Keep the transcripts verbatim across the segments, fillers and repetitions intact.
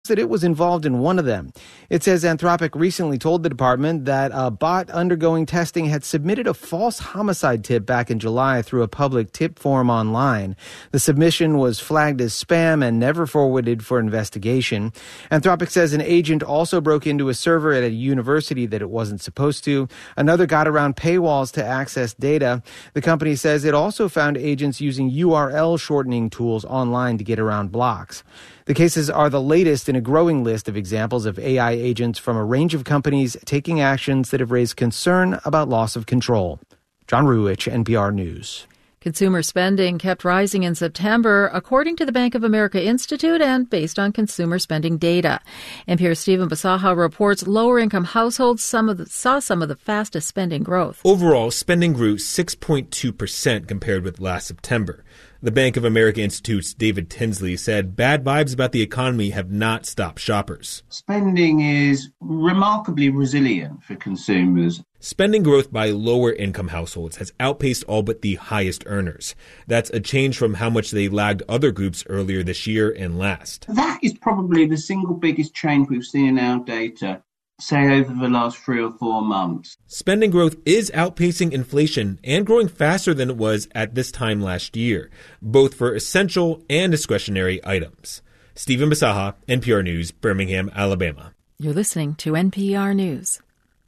that it was involved in one of them. It says Anthropic recently told the department that a bot undergoing testing had submitted a false homicide tip back in July through a public tip form online. The submission was flagged as spam and never forwarded for investigation. Anthropic says an agent also broke into a server at a university that it wasn't supposed to. Another got around paywalls to access data. The company says it also found agents using U R L shortening tools online to get around blocks. The cases are the latest in a growing list of examples of A I agents from a range of companies taking actions that have raised concern about loss of control. John Ruwich, N P R News. Consumer spending kept rising in September, according to the Bank of America Institute and based on consumer spending data. N P R's Stephen Basaha reports lower-income households some of the, saw some of the fastest spending growth. Overall, spending grew six point two percent compared with last September. The Bank of America Institute's David Tinsley said bad vibes about the economy have not stopped shoppers. Spending is remarkably resilient for consumers. Spending growth by lower-income households has outpaced all but the highest earners. That's a change from how much they lagged other groups earlier this year and last. That is probably the single biggest change we've seen in our data, say, over the last three or four months. Spending growth is outpacing inflation and growing faster than it was at this time last year, both for essential and discretionary items. Stephen Basaha, N P R News, Birmingham, Alabama. You're listening to N P R News.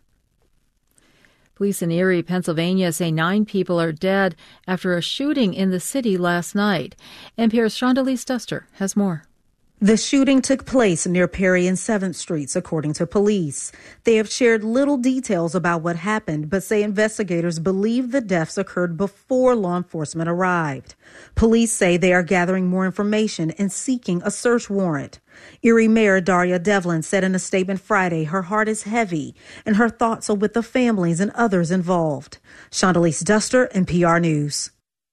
Police in Erie, Pennsylvania say nine people are dead after a shooting in the city last night. N P R's Shondalise Duster has more. The shooting took place near Perry and seventh Streets, according to police. They have shared little details about what happened, but say investigators believe the deaths occurred before law enforcement arrived. Police say they are gathering more information and seeking a search warrant. Erie Mayor Daria Devlin said in a statement Friday her heart is heavy and her thoughts are with the families and others involved. Shondalise Duster, N P R News.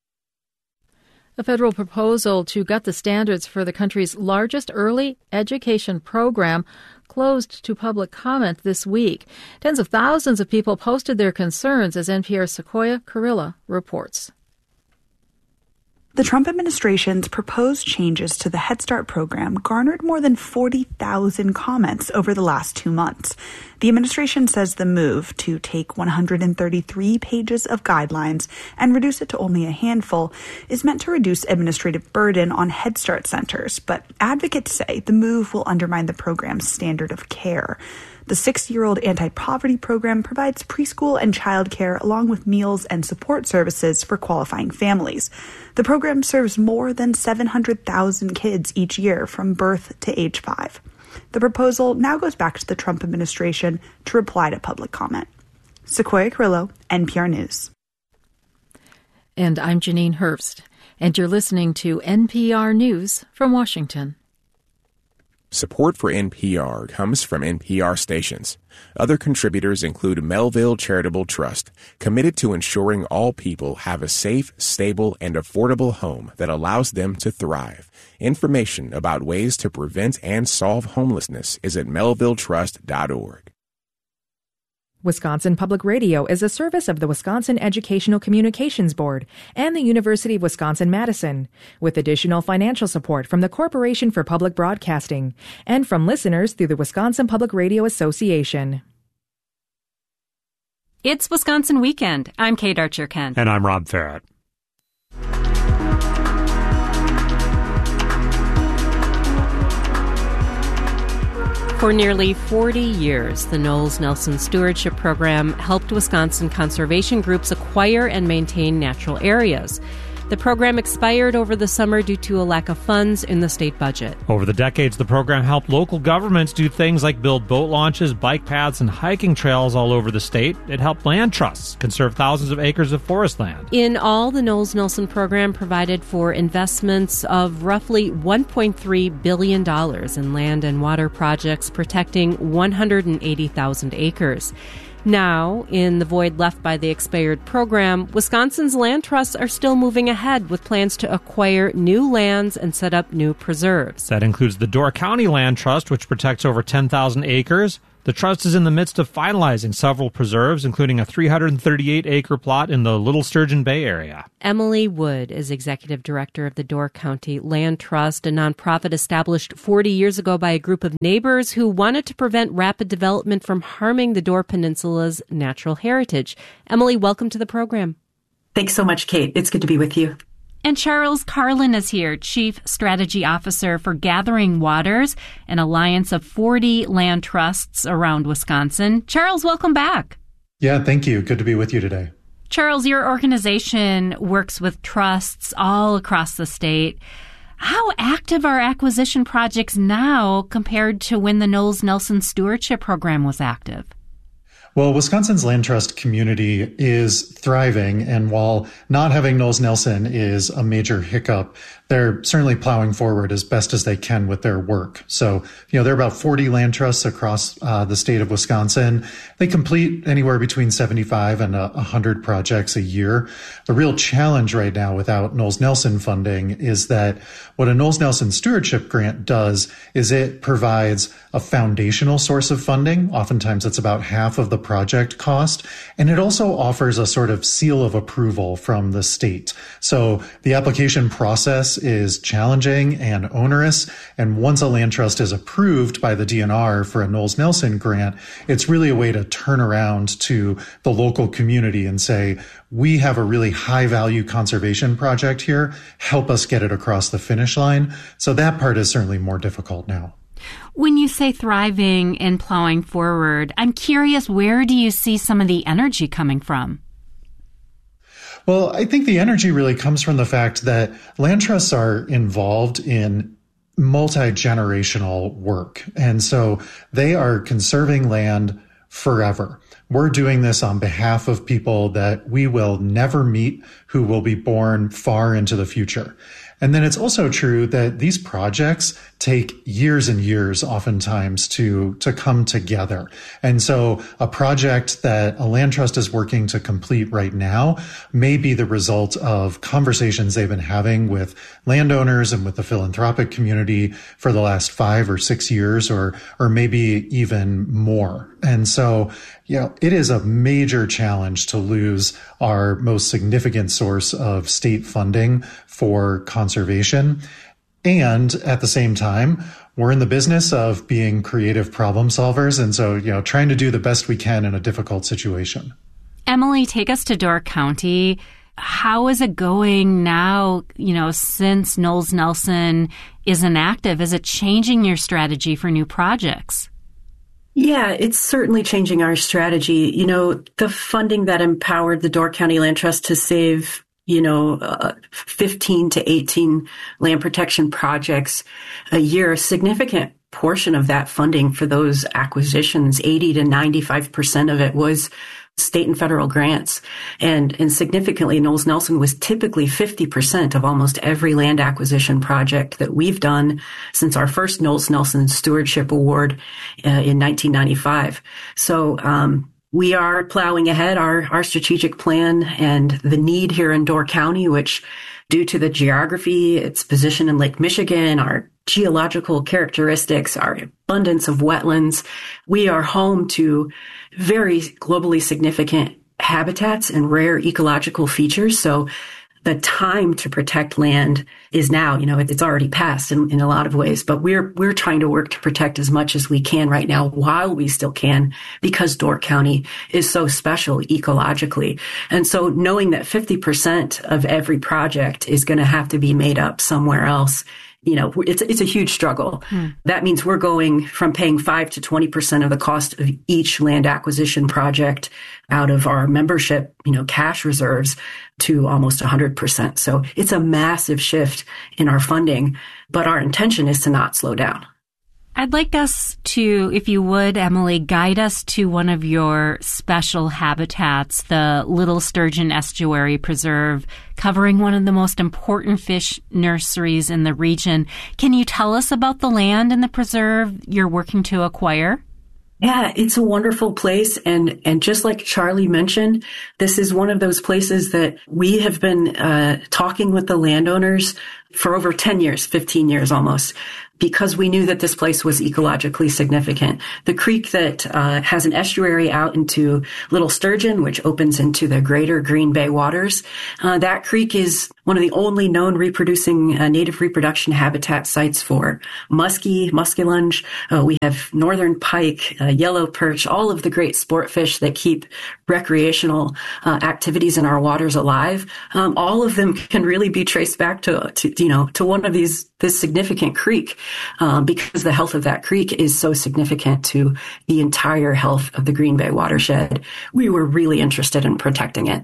A federal proposal to gut the standards for the country's largest early education program closed to public comment this week. Tens of thousands of people posted their concerns, as N P R's Sequoia Carrilla reports. The Trump administration's proposed changes to the Head Start program garnered more than forty thousand comments over the last two months. The administration says the move to take one hundred thirty-three pages of guidelines and reduce it to only a handful is meant to reduce administrative burden on Head Start centers, but advocates say the move will undermine the program's standard of care. The six-year-old anti-poverty program provides preschool and childcare along with meals and support services for qualifying families. The program serves more than seven hundred thousand kids each year from birth to age five. The proposal now goes back to the Trump administration to reply to public comment. Sequoia Carrillo, N P R News. And I'm Janine Herbst, and you're listening to N P R News from Washington. Support for N P R comes from N P R stations. Other contributors include Melville Charitable Trust, committed to ensuring all people have a safe, stable, and affordable home that allows them to thrive. Information about ways to prevent and solve homelessness is at melville trust dot org. Wisconsin Public Radio is a service of the Wisconsin Educational Communications Board and the University of Wisconsin-Madison, with additional financial support from the Corporation for Public Broadcasting and from listeners through the Wisconsin Public Radio Association. It's Wisconsin Weekend. I'm Kate Archer-Kent. And I'm Rob Farrett. For nearly forty years, the Knowles Nelson Stewardship Program helped Wisconsin conservation groups acquire and maintain natural areas. The program expired over the summer due to a lack of funds in the state budget. Over the decades, the program helped local governments do things like build boat launches, bike paths, and hiking trails all over the state. It helped land trusts conserve thousands of acres of forest land. In all, the Knowles Nelson program provided for investments of roughly one point three billion dollars in land and water projects protecting one hundred eighty thousand acres. Now, in the void left by the expired program, Wisconsin's land trusts are still moving ahead with plans to acquire new lands and set up new preserves. That includes the Door County Land Trust, which protects over ten thousand acres, The trust is in the midst of finalizing several preserves, including a three hundred thirty-eight acre plot in the Little Sturgeon Bay area. Emily Wood is executive director of the Door County Land Trust, a nonprofit established forty years ago by a group of neighbors who wanted to prevent rapid development from harming the Door Peninsula's natural heritage. Emily, welcome to the program. Thanks so much, Kate. It's good to be with you. And Charles Carlin is here, Chief Strategy Officer for Gathering Waters, an alliance of forty land trusts around Wisconsin. Charles, welcome back. Yeah, thank you. Good to be with you today. Charles, your organization works with trusts all across the state. How active are acquisition projects now compared to when the Knowles Nelson Stewardship Program was active? Well, Wisconsin's land trust community is thriving, and while not having Knowles Nelson is a major hiccup, they're certainly plowing forward as best as they can with their work. So, you know, there are about forty land trusts across uh, the state of Wisconsin. They complete anywhere between seventy-five and one hundred projects a year. The real challenge right now without Knowles Nelson funding is that what a Knowles Nelson Stewardship Grant does is it provides a foundational source of funding. Oftentimes it's about half of the project cost. And it also offers a sort of seal of approval from the state. So the application process is challenging and onerous. And once a land trust is approved by the D N R for a Knowles Nelson grant, it's really a way to turn around to the local community and say, we have a really high value conservation project here. Help us get it across the finish line. So that part is certainly more difficult now. When you say thriving and plowing forward, I'm curious, where do you see some of the energy coming from? Well, I think the energy really comes from the fact that land trusts are involved in multi-generational work. And so they are conserving land forever. We're doing this on behalf of people that we will never meet, who will be born far into the future. And then it's also true that these projects take years and years oftentimes to, to come together. And so a project that a land trust is working to complete right now may be the result of conversations they've been having with landowners and with the philanthropic community for the last five or six years, or, or maybe even more. And so, you know, it is a major challenge to lose our most significant source of state funding for conservation. And at the same time, we're in the business of being creative problem solvers. And so, you know, trying to do the best we can in a difficult situation. Emily, take us to Door County. How is it going now, you know, since Knowles Nelson isn't active? Is it changing your strategy for new projects? Yeah, it's certainly changing our strategy. You know, the funding that empowered the Door County Land Trust to save, you know, uh, fifteen to eighteen land protection projects a year, a significant portion of that funding for those acquisitions, eighty to ninety-five percent of it was state and federal grants. And, and significantly, Knowles Nelson was typically fifty percent of almost every land acquisition project that we've done since our first Knowles Nelson Stewardship Award uh, in nineteen ninety-five. So, um, we are plowing ahead our, our strategic plan, and the need here in Door County, which due to the geography, its position in Lake Michigan, our geological characteristics, our abundance of wetlands, we are home to very globally significant habitats and rare ecological features. So the time to protect land is now. You know, it's already passed in, in a lot of ways, but we're, we're trying to work to protect as much as we can right now while we still can, because Door County is so special ecologically. And so knowing that fifty percent of every project is going to have to be made up somewhere else, you know, it's, it's a huge struggle. Hmm. That means we're going from paying five to twenty percent of the cost of each land acquisition project out of our membership, you know, cash reserves to almost one hundred percent. So it's a massive shift in our funding, but our intention is to not slow down. I'd like us to, if you would, Emily, guide us to one of your special habitats, the Little Sturgeon Estuary Preserve, covering one of the most important fish nurseries in the region. Can you tell us about the land in the preserve you're working to acquire? Yeah, it's a wonderful place. And, and just like Charlie mentioned, this is one of those places that we have been uh, talking with the landowners for over ten years, fifteen years almost. because we knew that this place was ecologically significant. The creek that uh, has an estuary out into Little Sturgeon, which opens into the greater Green Bay waters, uh, that creek is one of the only known reproducing uh, native reproduction habitat sites for muskie, muskellunge. Uh, we have northern pike, uh, yellow perch, all of the great sport fish that keep recreational uh, activities in our waters alive. Um, all of them can really be traced back to, to you know, to one of these this significant creek, um, because the health of that creek is so significant to the entire health of the Green Bay watershed. We were really interested in protecting it.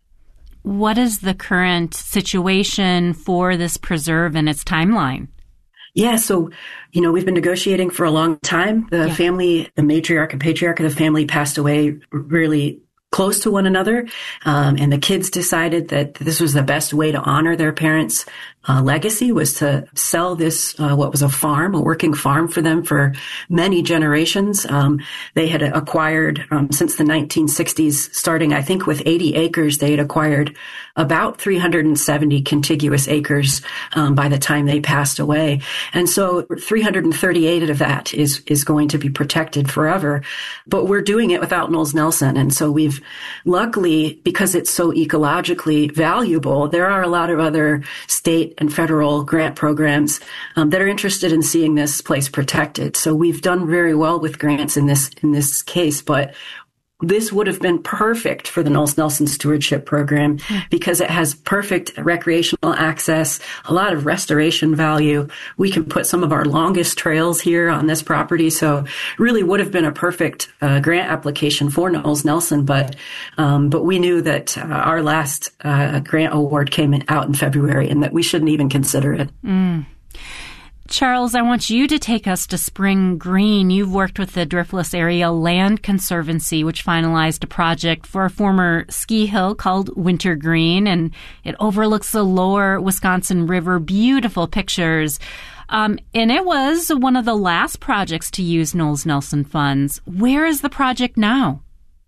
What is the current situation for this preserve and its timeline? Yeah, so, you know, we've been negotiating for a long time. The yeah. family, the matriarch and patriarch of the family passed away really close to one another. Um, and the kids decided that this was the best way to honor their parents' uh, legacy, was to sell this, uh, what was a farm, a working farm for them for many generations. Um, they had acquired, um, since the nineteen sixties, starting, I think, with eighty acres, they had acquired about three hundred seventy contiguous acres, um, by the time they passed away. And so three hundred thirty-eight of that is, is going to be protected forever. But we're doing it without Knowles Nelson. And so we've, luckily, because it's so ecologically valuable, there are a lot of other state and federal grant programs um, that are interested in seeing this place protected. So we've done very well with grants in this in this case, but this would have been perfect for the Knowles Nelson Stewardship Program because it has perfect recreational access, a lot of restoration value. We can put some of our longest trails here on this property. So really would have been a perfect uh, grant application for Knowles Nelson. But, um, but we knew that uh, our last uh, grant award came in, out in February and that we shouldn't even consider it. Mm. Charles, I want you to take us to Spring Green. You've worked with the Driftless Area Land Conservancy, which finalized a project for a former ski hill called Winter Green, and it overlooks the lower Wisconsin River. Beautiful pictures. Um, and it was one of the last projects to use Knowles Nelson funds. Where is the project now?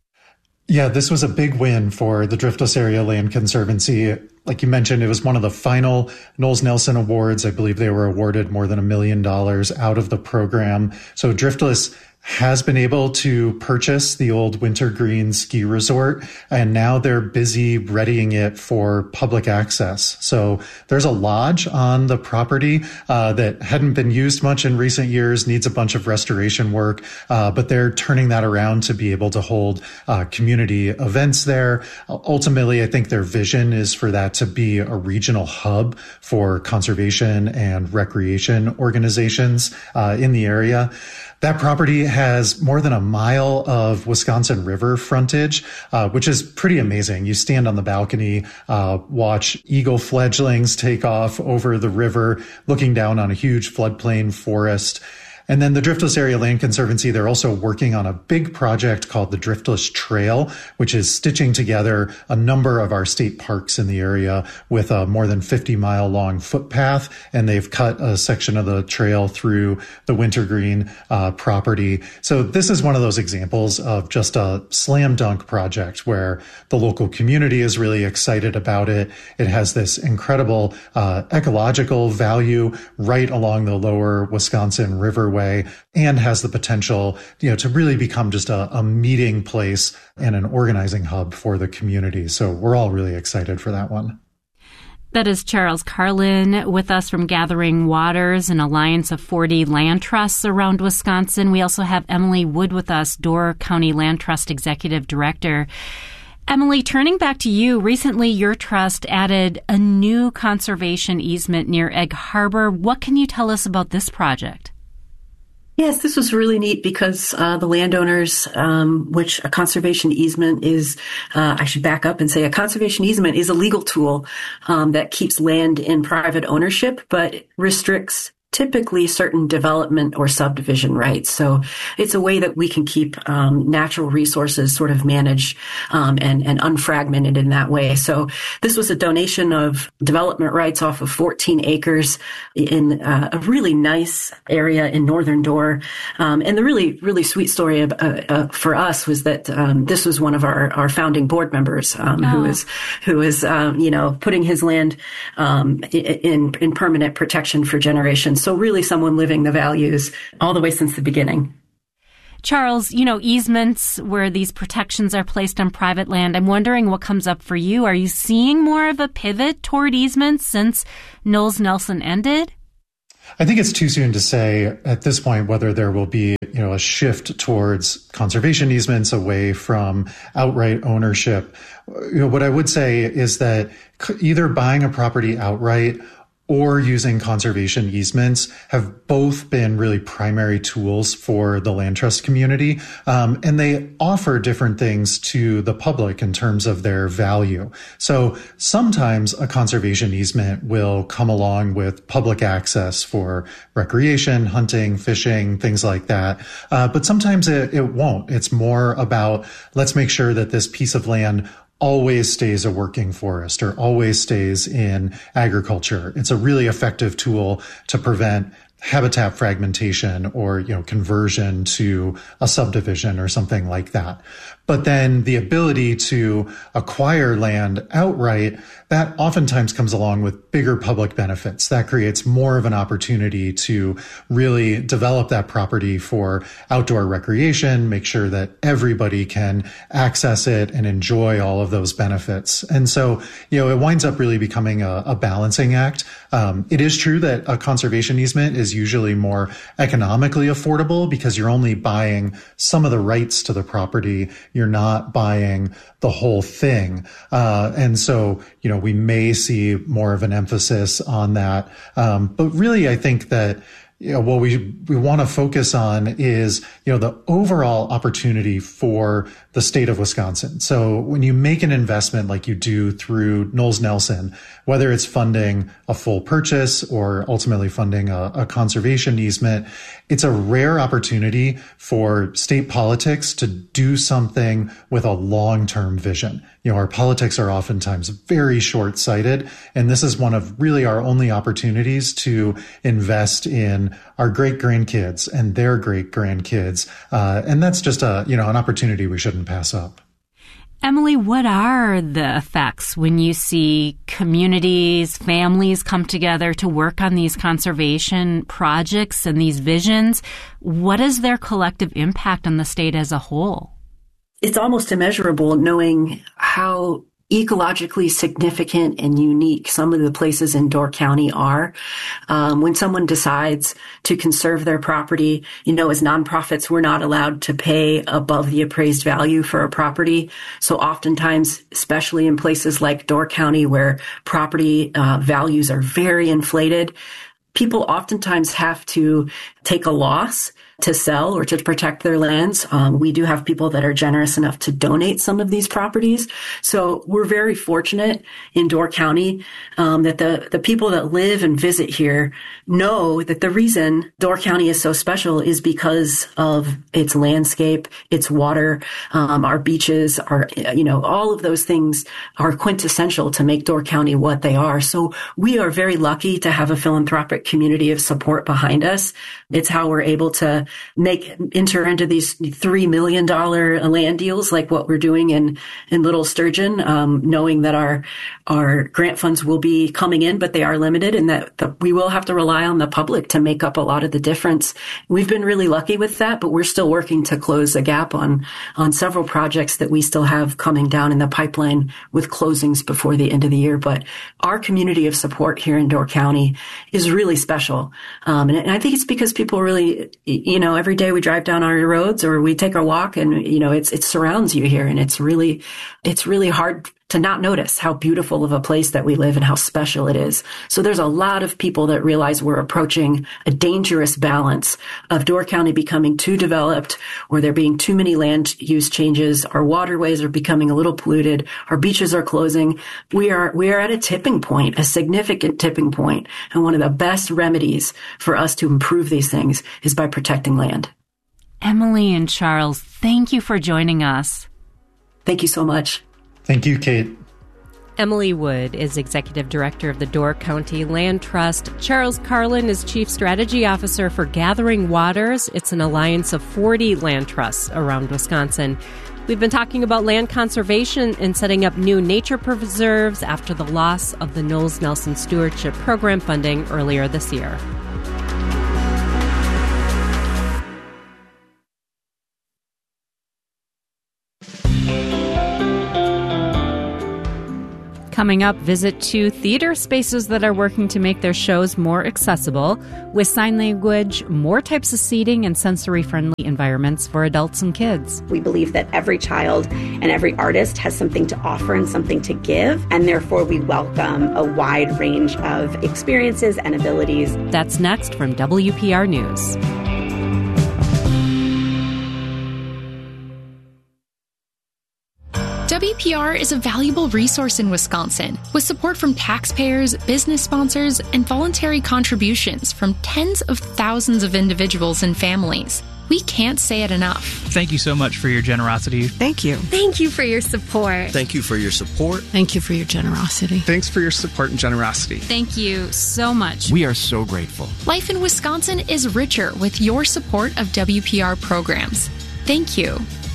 Yeah, this was a big win for the Driftless Area Land Conservancy. Like you mentioned, it was one of the final Knowles Nelson Awards. I believe they were awarded more than a million dollars out of the program. So Driftless has been able to purchase the old Winter Green ski resort, and now they're busy readying it for public access. So there's a lodge on the property uh, that hadn't been used much in recent years, needs a bunch of restoration work, uh, but they're turning that around to be able to hold uh, community events there. Ultimately, I think their vision is for that to be a regional hub for conservation and recreation organizations uh, in the area. That property has more than a mile of Wisconsin River frontage, uh, which is pretty amazing. You stand on the balcony, uh, watch eagle fledglings take off over the river, looking down on a huge floodplain forest. And then the Driftless Area Land Conservancy, they're also working on a big project called the Driftless Trail, which is stitching together a number of our state parks in the area with a more than fifty mile long footpath. And they've cut a section of the trail through the Winter Green uh, property. So this is one of those examples of just a slam dunk project where the local community is really excited about it. It has this incredible uh, ecological value right along the lower Wisconsin Riverway, and has the potential, you know, to really become just a, a meeting place and an organizing hub for the community. So we're all really excited for that one. That is Charles Carlin with us from Gathering Waters, an alliance of forty land trusts around Wisconsin. We also have Emily Wood with us, Door County Land Trust Executive Director. Emily, turning back to you, recently your trust added a new conservation easement near Egg Harbor. What can you tell us about this project? Yes, this was really neat because uh, the landowners, um, which a conservation easement is, uh, I should back up and say a conservation easement is a legal tool um, that keeps land in private ownership, but restricts typically certain development or subdivision rights. So it's a way that we can keep um, natural resources sort of managed um, and, and unfragmented in that way. So this was a donation of development rights off of fourteen acres in uh, a really nice area in Northern Door. Um, and the really, really sweet story of, uh, uh, for us was that um, this was one of our, our founding board members um, oh. who was, who was um, you know, putting his land um, in, in permanent protection for generations. So really someone living the values all the way since the beginning. Charles, you know, easements where these protections are placed on private land, I'm wondering what comes up for you. Are you seeing more of a pivot toward easements since Knowles-Nelson ended? I think it's too soon to say at this point whether there will be, you know, a shift towards conservation easements away from outright ownership. You know, what I would say is that either buying a property outright or using conservation easements have both been really primary tools for the land trust community. Um, and they offer different things to the public in terms of their value. So sometimes a conservation easement will come along with public access for recreation, hunting, fishing, things like that. Uh, but sometimes it, it won't. It's more about, let's make sure that this piece of land always stays a working forest or always stays in agriculture. It's a really effective tool to prevent habitat fragmentation or, you know, conversion to a subdivision or something like that. But then the ability to acquire land outright, that oftentimes comes along with bigger public benefits. That creates more of an opportunity to really develop that property for outdoor recreation, make sure that everybody can access it and enjoy all of those benefits. And so, you know, it winds up really becoming a, a balancing act. Um, it is true that a conservation easement is usually more economically affordable because you're only buying some of the rights to the property. You're not buying the whole thing. Uh, and so, you know, we may see more of an emphasis on that. Um, but really, I think that, you know, what we we want to focus on is, you know, the overall opportunity for the state of Wisconsin. So when you make an investment like you do through Knowles-Nelson, whether it's funding a full purchase or ultimately funding a, a conservation easement, it's a rare opportunity for state politics to do something with a long-term vision. You know, our politics are oftentimes very short-sighted, and this is one of really our only opportunities to invest in our great-grandkids and their great-grandkids. Uh, and that's just a, you know, an opportunity we shouldn't pass up. Emily, what are the effects when you see communities, families come together to work on these conservation projects and these visions? What is their collective impact on the state as a whole? It's almost immeasurable knowing how ecologically significant and unique some of the places in Door County are. Um, when someone decides to conserve their property, you know, as nonprofits, we're not allowed to pay above the appraised value for a property. So oftentimes, especially in places like Door County where property uh, values are very inflated, people oftentimes have to take a loss to sell or to protect their lands. Um, we do have people that are generous enough to donate some of these properties. So we're very fortunate in Door County um, that the, the people that live and visit here know that the reason Door County is so special is because of its landscape, its water, um, our beaches, our, you know, all of those things are quintessential to make Door County what they are. So we are very lucky to have a philanthropic community of support behind us. It's how we're able to make enter into these three million dollars land deals like what we're doing in, in Little Sturgeon, um, knowing that our, our grant funds will be coming in, but they are limited and that the, we will have to rely on the public to make up a lot of the difference. We've been really lucky with that, but we're still working to close the gap on, on several projects that we still have coming down in the pipeline with closings before the end of the year. But our community of support here in Door County is really special. Um, and, and I think it's because people really, you know, every day we drive down our roads or we take a walk and, you know, it's, it surrounds you here. And it's really, it's really hard to not notice how beautiful of a place that we live and how special it is. So there's a lot of people that realize we're approaching a dangerous balance of Door County becoming too developed or there being too many land use changes. Our waterways are becoming a little polluted. Our beaches are closing. We are, we are at a tipping point, a significant tipping point. And one of the best remedies for us to improve these things is by protecting land. Emily and Charles, thank you for joining us. Thank you so much. Thank you, Kate. Emily Wood is Executive Director of the Door County Land Trust. Charles Carlin is Chief Strategy Officer for Gathering Waters. It's an alliance of forty land trusts around Wisconsin. We've been talking about land conservation and setting up new nature preserves after the loss of the Knowles-Nelson Stewardship Program funding earlier this year. Coming up, visit two theater spaces that are working to make their shows more accessible with sign language, more types of seating, and sensory-friendly environments for adults and kids. We believe that every child and every artist has something to offer and something to give, and therefore we welcome a wide range of experiences and abilities. That's next from W P R News. W P R is a valuable resource in Wisconsin, with support from taxpayers, business sponsors, and voluntary contributions from tens of thousands of individuals and families. We can't say it enough. Thank you so much for your generosity. Thank you. Thank you for your support. Thank you for your support. Thank you for your generosity. Thanks for your support and generosity. Thank you so much. We are so grateful. Life in Wisconsin is richer with your support of W P R programs. Thank you.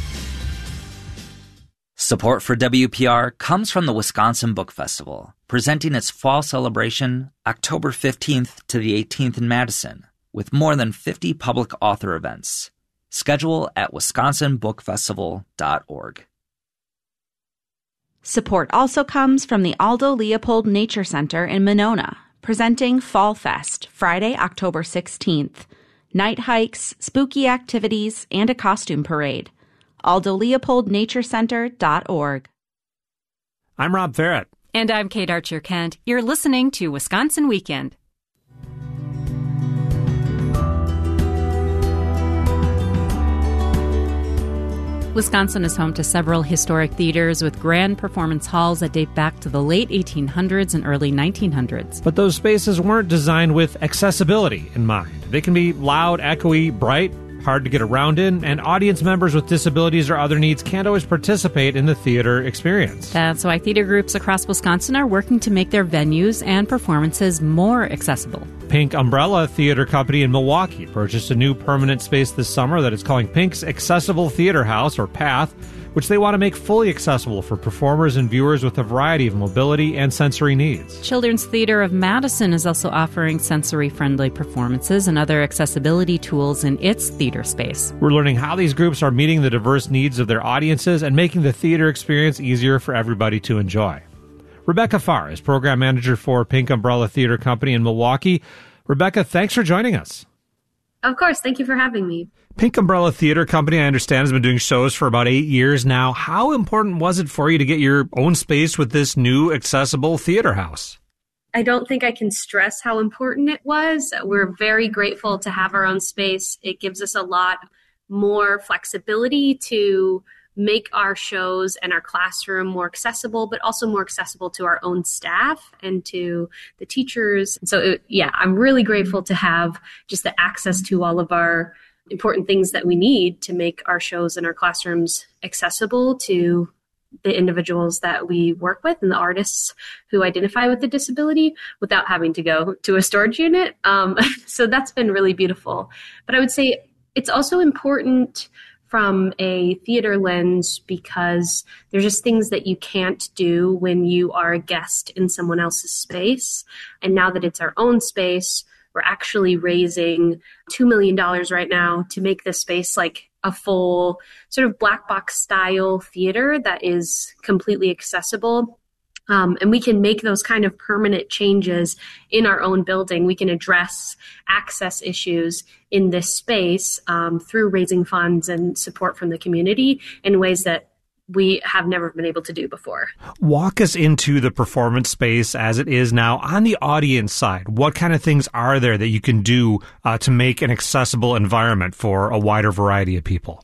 Support for W P R comes from the Wisconsin Book Festival, presenting its fall celebration October fifteenth to the eighteenth in Madison, with more than fifty public author events. Schedule at wisconsin book festival dot org. Support also comes from the Aldo Leopold Nature Center in Monona, presenting Fall Fest, Friday, October sixteenth. Night hikes, spooky activities, and a costume parade. aldo leopold nature center dot org. I'm Rob Farrett. And I'm Kate Archer-Kent. You're listening to Wisconsin Weekend. Wisconsin is home to several historic theaters with grand performance halls that date back to the late eighteen hundreds and early nineteen hundreds. But those spaces weren't designed with accessibility in mind. They can be loud, echoey, bright, hard to get around in, and audience members with disabilities or other needs can't always participate in the theater experience. That's why theater groups across Wisconsin are working to make their venues and performances more accessible. Pink Umbrella Theater Company in Milwaukee purchased a new permanent space this summer that it's calling Pink's Accessible Theater House, or PATH, which they want to make fully accessible for performers and viewers with a variety of mobility and sensory needs. Children's Theater of Madison is also offering sensory-friendly performances and other accessibility tools in its theater space. We're learning how these groups are meeting the diverse needs of their audiences and making the theater experience easier for everybody to enjoy. Rebecca Farr is program manager for Pink Umbrella Theater Company in Milwaukee. Rebecca, thanks for joining us. Of course. Thank you for having me. Pink Umbrella Theater Company, I understand, has been doing shows for about eight years now. How important was it for you to get your own space with this new accessible theater house? I don't think I can stress how important it was. We're very grateful to have our own space. It gives us a lot more flexibility to make our shows and our classroom more accessible, but also more accessible to our own staff and to the teachers. So, it, yeah, I'm really grateful to have just the access to all of our important things that we need to make our shows and our classrooms accessible to the individuals that we work with and the artists who identify with the disability without having to go to a storage unit. Um, so that's been really beautiful. But I would say it's also important from a theater lens because there's just things that you can't do when you are a guest in someone else's space. And now that it's our own space, we're actually raising two million dollars right now to make this space like a full sort of black box style theater that is completely accessible. Um, and we can make those kind of permanent changes in our own building. We can address access issues in this space um, through raising funds and support from the community in ways that we have never been able to do before. Walk us into the performance space as it is now. On the audience side, what kind of things are there that you can do uh, to make an accessible environment for a wider variety of people?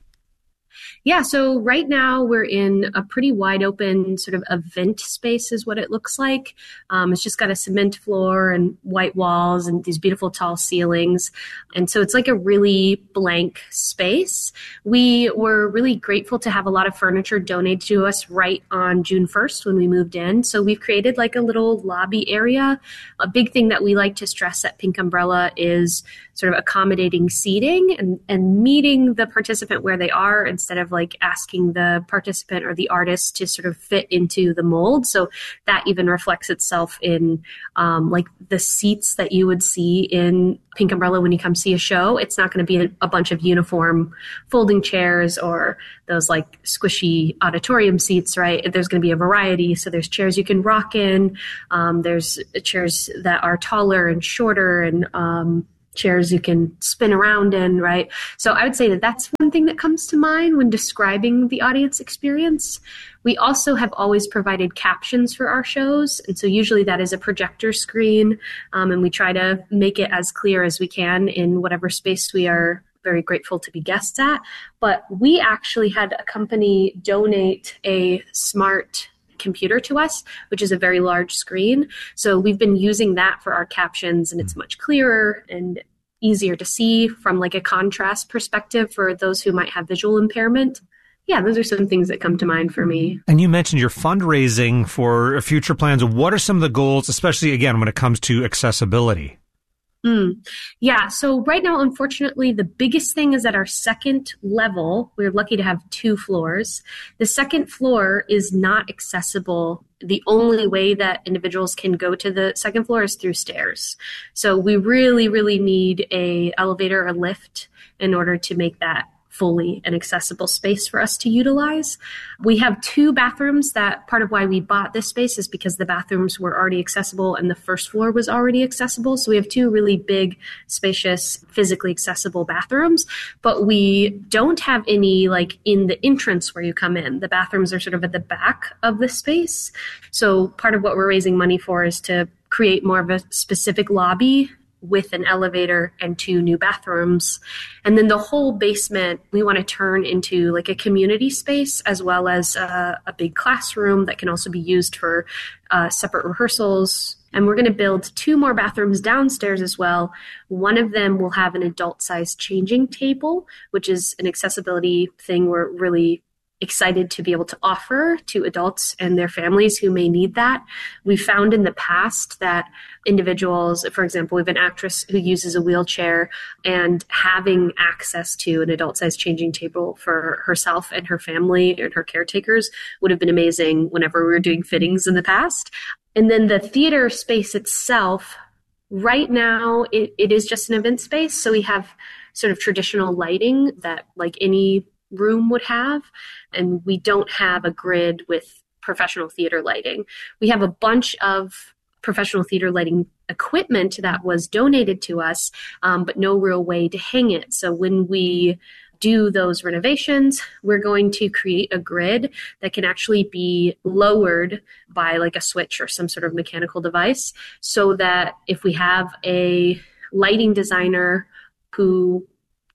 Yeah, so right now we're in a pretty wide open sort of event space is what it looks like. Um, it's just got a cement floor and white walls and these beautiful tall ceilings. And so it's like a really blank space. We were really grateful to have a lot of furniture donated to us right on June first when we moved in. So we've created like a little lobby area. A big thing that we like to stress at Pink Umbrella is sort of accommodating seating and, and meeting the participant where they are and instead of like asking the participant or the artist to sort of fit into the mold. So that even reflects itself in um, like the seats that you would see in Pink Umbrella when you come see a show. It's not going to be a, a bunch of uniform folding chairs or those like squishy auditorium seats, right? There's going to be a variety. So there's chairs you can rock in. Um, there's chairs that are taller and shorter, and um, chairs you can spin around in, right? So I would say that that's one thing that comes to mind when describing the audience experience. We also have always provided captions for our shows. And so usually that is a projector screen. Um, and we try to make it as clear as we can in whatever space we are very grateful to be guests at. But we actually had a company donate a smart computer to us, which is a very large screen. So we've been using that for our captions, and it's much clearer and easier to see from like a contrast perspective for those who might have visual impairment. Yeah, those are some things that come to mind for me. And you mentioned your fundraising for future plans. What are some of the goals, especially again, when it comes to accessibility? Mm. Yeah. So right now, unfortunately, the biggest thing is at our second level. We're lucky to have two floors. The second floor is not accessible. The only way that individuals can go to the second floor is through stairs. So we really, really need a elevator or lift in order to make that fully an accessible space for us to utilize. We have two bathrooms. That part of why we bought this space is because the bathrooms were already accessible and the first floor was already accessible. So we have two really big, spacious, physically accessible bathrooms, but we don't have any like in the entrance where you come in. The bathrooms are sort of at the back of the space. So part of what we're raising money for is to create more of a specific lobby with an elevator and two new bathrooms. And then the whole basement, we want to turn into like a community space as well as a, a big classroom that can also be used for uh, separate rehearsals. And we're going to build two more bathrooms downstairs as well. One of them will have an adult-sized changing table, which is an accessibility thing we're really excited to be able to offer to adults and their families who may need that. We found in the past that individuals, for example, we have an actress who uses a wheelchair, and having access to an adult-sized changing table for herself and her family and her caretakers would have been amazing whenever we were doing fittings in the past. And then the theater space itself, right now, it, it is just an event space. So we have sort of traditional lighting that like any room would have, and we don't have a grid with professional theater lighting. We have a bunch of professional theater lighting equipment that was donated to us, um, but no real way to hang it. So when we do those renovations, we're going to create a grid that can actually be lowered by like a switch or some sort of mechanical device, so that if we have a lighting designer who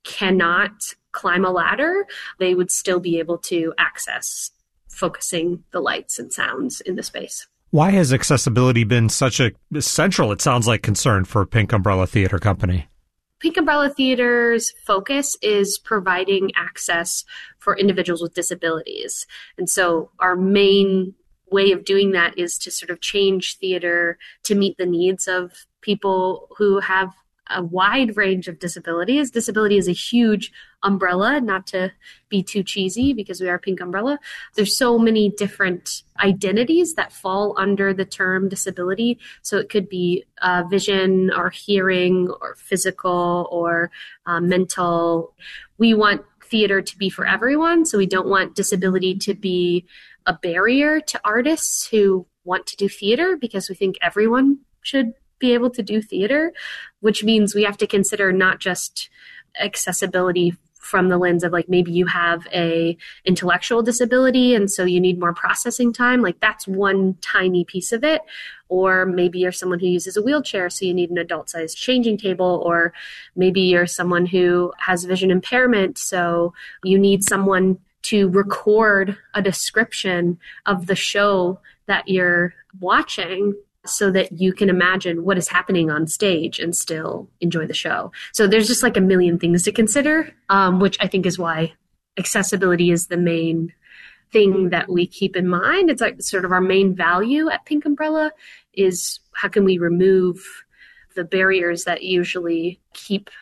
cannot climb a ladder, they would still be able to access focusing the lights and sounds in the space. Why has accessibility been such a central, it sounds like, concern for Pink Umbrella Theater Company? Pink Umbrella Theater's focus is providing access for individuals with disabilities. And so our main way of doing that is to sort of change theater to meet the needs of people who have a wide range of disabilities. Disability is a huge umbrella, not to be too cheesy because we are Pink Umbrella. There's so many different identities that fall under the term disability. So it could be uh, vision or hearing or physical or uh, mental. We want theater to be for everyone. So we don't want disability to be a barrier to artists who want to do theater, because we think everyone should be able to do theater, which means we have to consider not just accessibility from the lens of like, maybe you have a intellectual disability and so you need more processing time. Like that's one tiny piece of it. Or maybe you're someone who uses a wheelchair, so you need an adult-sized changing table. Or maybe you're someone who has vision impairment, so you need someone to record a description of the show that you're watching, so that you can imagine what is happening on stage and still enjoy the show. So there's just like a million things to consider, um, which I think is why accessibility is the main thing that we keep in mind. It's like sort of our main value at Pink Umbrella is how can we remove the barriers that usually keep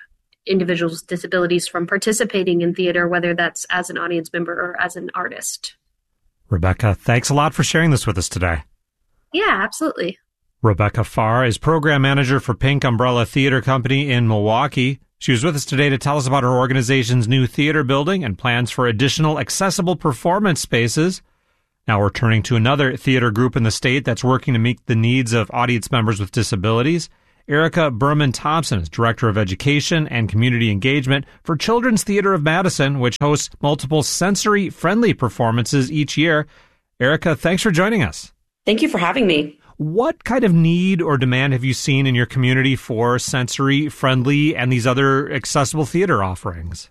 individuals with disabilities from participating in theater, whether that's as an audience member or as an artist. Rebecca, thanks a lot for sharing this with us today. Yeah, absolutely. Rebecca Farr is program manager for Pink Umbrella Theater Company in Milwaukee. She was with us today to tell us about her organization's new theater building and plans for additional accessible performance spaces. Now we're turning to another theater group in the state that's working to meet the needs of audience members with disabilities. Erica Berman Thompson is Director of Education and Community Engagement for Children's Theater of Madison, which hosts multiple sensory-friendly performances each year. Erica, thanks for joining us. Thank you for having me. What kind of need or demand have you seen in your community for sensory-friendly and these other accessible theater offerings?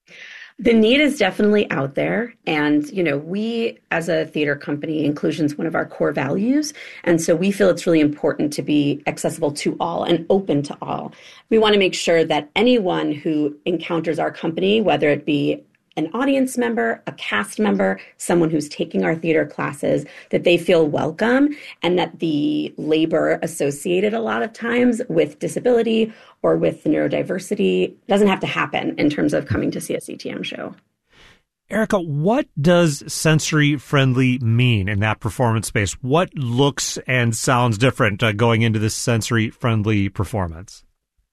The need is definitely out there. And, you know, we as a theater company, inclusion is one of our core values. And so we feel it's really important to be accessible to all and open to all. We want to make sure that anyone who encounters our company, whether it be an audience member, a cast member, someone who's taking our theater classes, that they feel welcome and that the labor associated a lot of times with disability or with neurodiversity doesn't have to happen in terms of coming to see a C T M show. Erica, what does sensory-friendly mean in that performance space? What looks and sounds different uh, going into this sensory-friendly performance?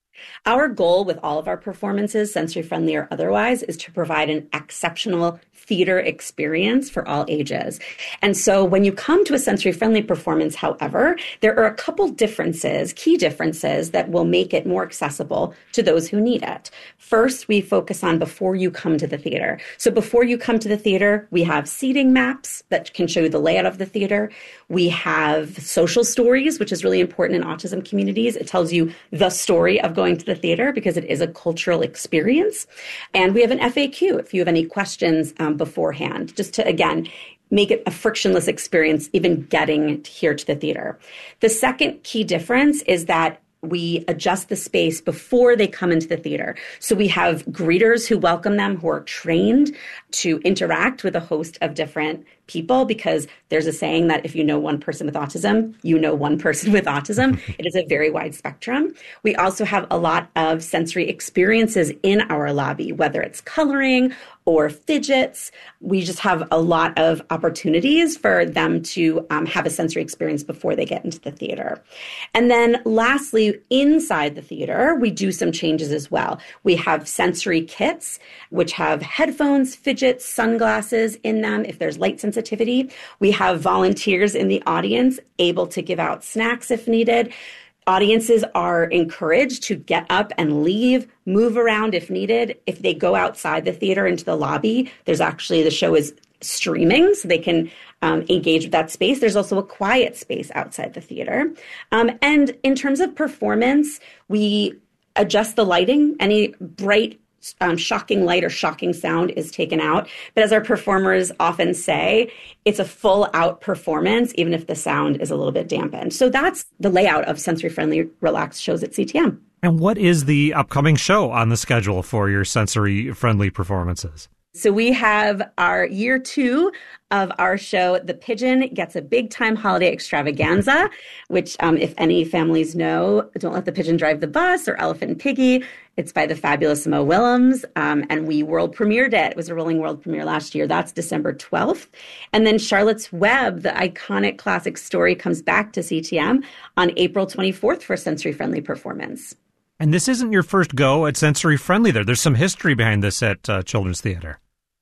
Our goal with all of our performances, sensory-friendly or otherwise, is to provide an exceptional theater experience for all ages. And so when you come to a sensory-friendly performance, however, there are a couple differences, key differences that will make it more accessible to those who need it. First, we focus on before you come to the theater. So before you come to the theater, we have seating maps that can show you the layout of the theater. We have social stories, which is really important in autism communities. It tells you the story of going to the theater because it is a cultural experience. And we have an F A Q if you have any questions um, beforehand, just to, again, make it a frictionless experience, even getting here to the theater. The second key difference is that we adjust the space before they come into the theater. So we have greeters who welcome them, who are trained to interact with a host of different people, because there's a saying that if you know one person with autism, you know one person with autism. It is a very wide spectrum. We also have a lot of sensory experiences in our lobby, whether it's coloring or fidgets. We just have a lot of opportunities for them to um, have a sensory experience before they get into the theater. And then lastly, inside the theater, we do some changes as well. We have sensory kits, which have headphones, fidgets, sunglasses in them if there's light sensitivity. We have volunteers in the audience able to give out snacks if needed. Audiences are encouraged to get up and leave, move around if needed. If they go outside the theater into the lobby, there's actually, the show is streaming, so they can um, engage with that space. There's also a quiet space outside the theater. Um, and in terms of performance, we adjust the lighting. Any bright Um, shocking light or shocking sound is taken out. But as our performers often say, it's a full out performance, even if the sound is a little bit dampened. So that's the layout of sensory-friendly, relaxed shows at C T M. And what is the upcoming show on the schedule for your sensory-friendly performances? So we have our year two of our show, The Pigeon Gets a Big Time Holiday Extravaganza, which um, if any families know, Don't Let the Pigeon Drive the Bus or Elephant and Piggy. It's by the fabulous Mo Willems, um, and we world premiered it. It was a rolling world premiere last year. That's December twelfth. And then Charlotte's Web, the iconic classic story, comes back to C T M on April twenty-fourth for a sensory-friendly performance. And this isn't your first go at sensory-friendly there. There's some history behind this at uh, Children's Theater.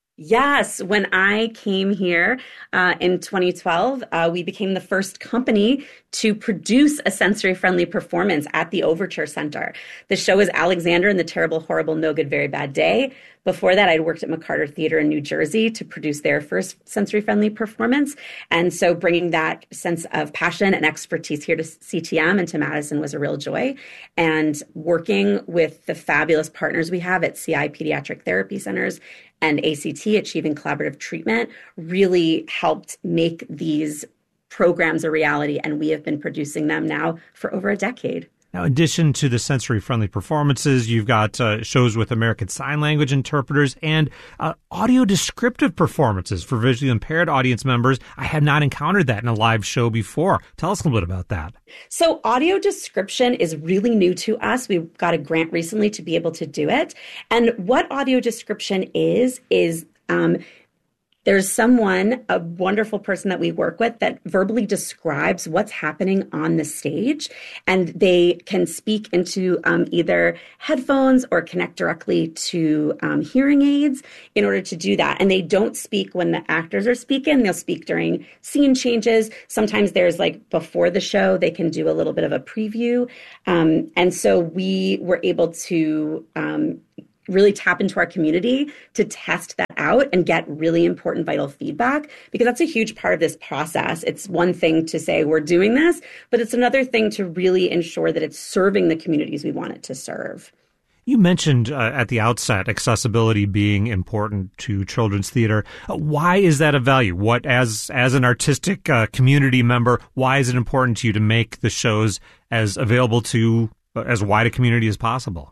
Yes. When I came here uh, in twenty twelve, uh, we became the first company to produce a sensory-friendly performance at the Overture Center. The show is Alexander and the Terrible, Horrible, No Good, Very Bad Day. Before that, I'd worked at McCarter Theater in New Jersey to produce their first sensory-friendly performance. And so bringing that sense of passion and expertise here to C T M and to Madison was a real joy. And working with the fabulous partners we have at C I Pediatric Therapy Centers and A C T, Achieving Collaborative Treatment, really helped make these programs a reality. And we have been producing them now for over a decade. Now, in addition to the sensory-friendly performances, you've got uh, shows with American Sign Language interpreters and uh, audio-descriptive performances for visually impaired audience members. I had not encountered that in a live show before. Tell us a little bit about that. So audio description is really new to us. We got a grant recently to be able to do it. And what audio description is, is um, there's someone, a wonderful person that we work with, that verbally describes what's happening on the stage, and they can speak into um, either headphones or connect directly to um, hearing aids in order to do that. And they don't speak when the actors are speaking. They'll speak during scene changes. Sometimes there's like before the show, they can do a little bit of a preview. Um, and so we were able to um, really tap into our community to test that out and get really important vital feedback, because that's a huge part of this process. It's one thing to say we're doing this, but it's another thing to really ensure that it's serving the communities we want it to serve. You mentioned uh, at the outset accessibility being important to children's theater. Uh, why is that a value? What, as as an artistic uh, community member, why is it important to you to make the shows as available to uh, as wide a community as possible?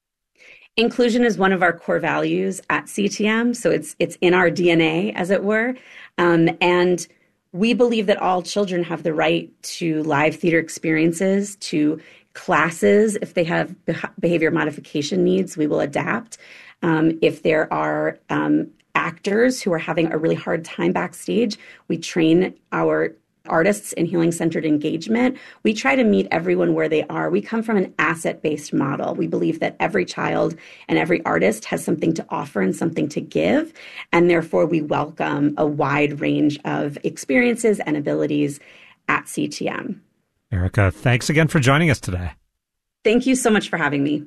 Inclusion is one of our core values at C T M, so it's it's in our D N A, as it were. Um, and we believe that all children have the right to live theater experiences, to classes. If they have behavior modification needs, we will adapt. Um, if there are um, actors who are having a really hard time backstage, we train our artists in healing-centered engagement. We try to meet everyone where they are. We come from an asset-based model. We believe that every child and every artist has something to offer and something to give, and therefore we welcome a wide range of experiences and abilities at C T M. Erica, thanks again for joining us today. Thank you so much for having me.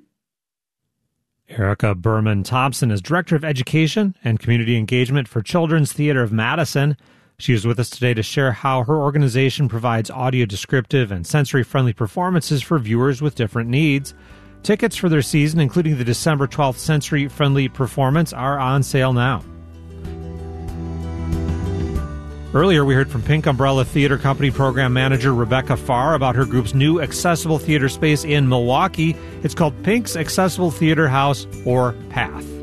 Erica Berman Thompson is Director of Education and Community Engagement for Children's Theater of Madison. She is with us today to share how her organization provides audio descriptive and sensory-friendly performances for viewers with different needs. Tickets for their season, including the December twelfth sensory-friendly performance, are on sale now. Earlier, we heard from Pink Umbrella Theater Company Program Manager Rebecca Farr about her group's new accessible theater space in Milwaukee. It's called Pink's Accessible Theater House, or PATH.